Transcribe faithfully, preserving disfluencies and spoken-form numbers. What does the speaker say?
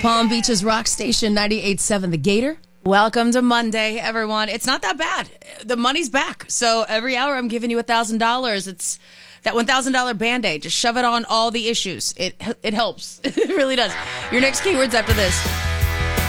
Palm Beach's Rock Station ninety-eight point seven, The Gator. Welcome to Monday, everyone. It's not that bad. The money's back. So every hour I'm giving you one thousand dollars. It's that one thousand dollars Band-Aid. Just shove it on all the issues. It, it helps. It really does. Your next keywords after this.